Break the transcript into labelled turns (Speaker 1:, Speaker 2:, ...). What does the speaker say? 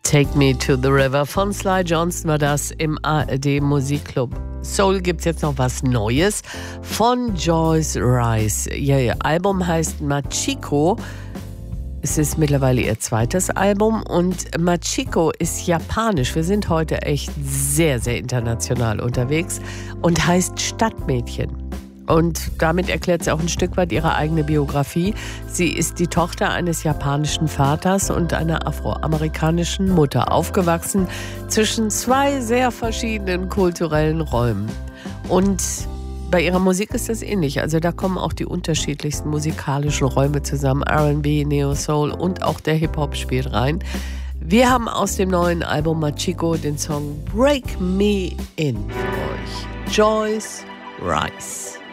Speaker 1: Take Me to the River von Sly Johnson war das im ARD Musikclub. Soul gibt's jetzt noch was Neues von Joyce Rice. Ihr Album heißt Machiko. Es ist mittlerweile ihr zweites Album und Machiko ist japanisch. Wir sind heute echt sehr, sehr international unterwegs und heißt Stadtmädchen. Und damit erklärt sie auch ein Stück weit ihre eigene Biografie. Sie ist die Tochter eines japanischen Vaters und einer afroamerikanischen Mutter, aufgewachsen zwischen zwei sehr verschiedenen kulturellen Räumen. Und bei ihrer Musik ist das ähnlich. Also da kommen auch die unterschiedlichsten musikalischen Räume zusammen. R&B, Neo Soul und auch der Hip-Hop spielt rein. Wir haben aus dem neuen Album Machiko den Song Break Me In für euch. Joyce Rice.